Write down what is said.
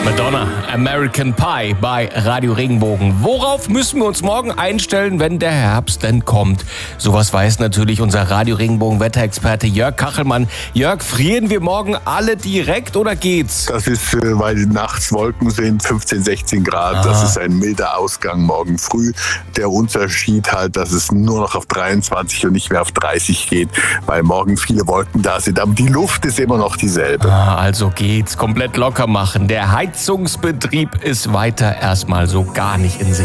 Madonna, American Pie bei Radio Regenbogen. Worauf müssen wir uns morgen einstellen, wenn der Herbst denn kommt? Sowas weiß natürlich unser Radio Regenbogen Wetterexperte Jörg Kachelmann. Jörg, frieren wir morgen alle direkt oder geht's? Das ist, weil nachts Wolken sind, 15, 16 Grad. Das ist ein milder Ausgang morgen früh. Der Unterschied halt, dass es nur noch auf 23 und nicht mehr auf 30 geht, weil morgen viele Wolken da sind. Aber die Luft ist immer noch dieselbe. Also geht's. Komplett locker machen. Der Heizungsbetrieb ist weiter erstmal so gar nicht in Sicht.